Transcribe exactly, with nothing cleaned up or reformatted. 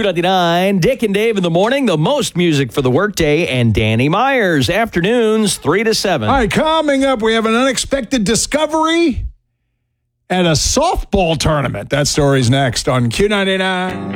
ninety-nine, Dick and Dave in the morning, the most music for the workday, and Danny Myers, afternoons, three to seven. All right, coming up, we have an unexpected discovery at a softball tournament. That story's next on Q ninety-nine.